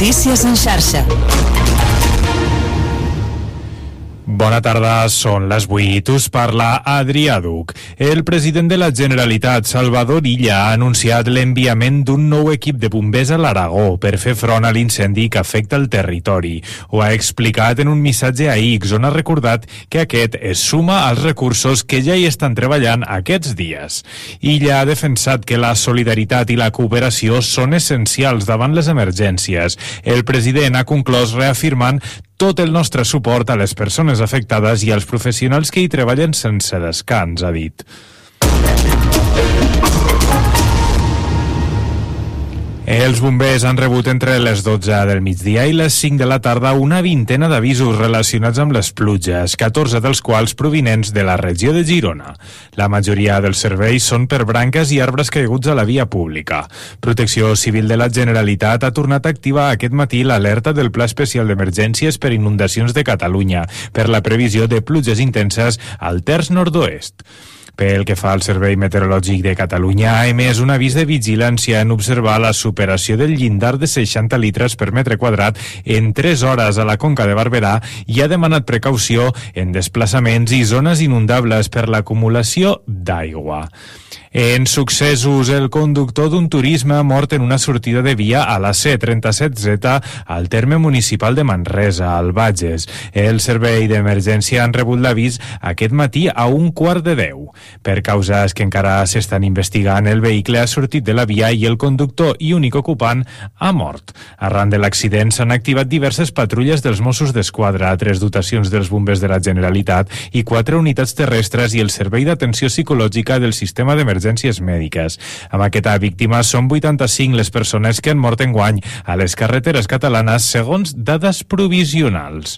Notícies en xarxa. Bona tarda, són les 8. Us parla Adrià Duc. El president de la Generalitat, Salvador Illa, ha anunciat l'enviament d'un nou equip de bombers a l'Aragó per fer front a l'incendi que afecta el territori. Ho ha explicat en un missatge a X, on ha recordat que aquest es suma als recursos que ja hi estan treballant aquests dies. Illa ha defensat que la solidaritat i la cooperació són essencials davant les emergències. El president ha conclòs reafirmant tot el nostre suport a les persones afectades i als professionals que hi treballen sense descans, ha dit. Els bombers han rebut entre les 12 del migdia i les 5 de la tarda una vintena d'avisos relacionats amb les pluges, 14 dels quals provinents de la regió de Girona. La majoria dels serveis són per branques i arbres caiguts a la via pública. Protecció Civil de la Generalitat ha tornat a activar aquest matí l'alerta del Pla Especial d'Emergències per Inundacions de Catalunya per la previsió de pluges intenses al terç nord-oest. Pel que fa al Servei Meteorològic de Catalunya, ha emès un avís de vigilància en observar la superació del llindar de 60 litres per metre quadrat en 3 hores a la Conca de Barberà i ha demanat precaució en desplaçaments i zones inundables per l'acumulació d'aigua. En successos, el conductor d'un turisme ha mort en una sortida de via a la C-37Z al terme municipal de Manresa, al Bages. El servei d'emergència han rebut l'avís aquest matí a 9:15. Per causes que encara s'estan investigant, el vehicle ha sortit de la via i el conductor i únic ocupant ha mort. Arran de l'accident s'han activat diverses patrulles dels Mossos d'Esquadra, 3 dotacions dels bombers de la Generalitat i 4 unitats terrestres i el servei d'atenció psicològica del sistema d'emergències mèdiques. Amb aquesta víctima són 85 les persones que han mort enguany a les carreteres catalanes segons dades provisionals.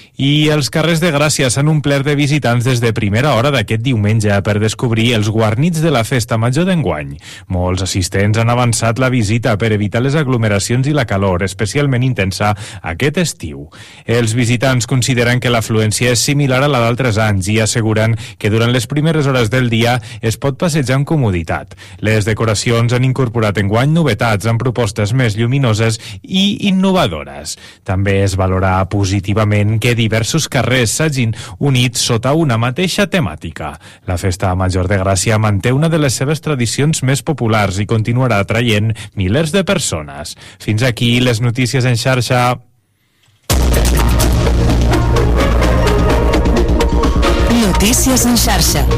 I els carrers de Gràcia s'han omplert de visitants des de primera hora d'aquest diumenge per descobrir els guarnits de la festa major d'enguany. Molts assistents han avançat la visita per evitar les aglomeracions i la calor, especialment intensa aquest estiu. Els visitants consideren que l'afluència és similar a la d'altres anys i asseguren que durant les primeres hores del dia es pot passejar amb comoditat. Les decoracions han incorporat enguany novetats amb propostes més lluminoses i innovadores. També es valora positivament que diversos carrers s'hagin unit sota una mateixa temàtica. La Festa Major de Gràcia manté una de les seves tradicions més populars i continuarà atraient milers de persones. Fins aquí les notícies en xarxa. Notícies en xarxa.